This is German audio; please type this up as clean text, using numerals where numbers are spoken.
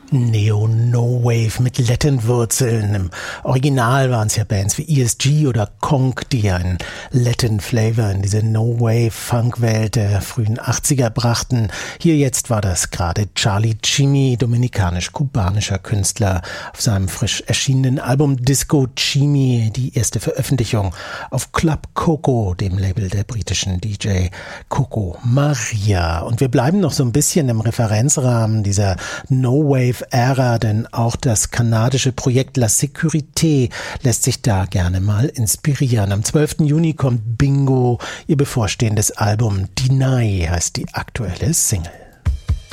Neo-No-Wave mit Latin-Wurzeln. Im Original waren es ja Bands wie ESG oder Conk, die einen Latin-Flavor in diese No-Wave-Funk-Welt der frühen 80er brachten. Hier jetzt war das gerade Charlie Chimi, dominikanisch-kubanischer Künstler, auf seinem frisch erschienenen Album Disco Chimi, die erste Veröffentlichung auf Club Coco, dem Label der britischen DJ Coco Maria. Und wir bleiben noch so ein bisschen im Referenzrahmen dieser No-Wave-Ära, denn auch das kanadische Projekt La Sécurité lässt sich da gerne mal inspirieren. Am 12. Juni kommt Bingo, ihr bevorstehendes Album Deny heißt die aktuelle Single.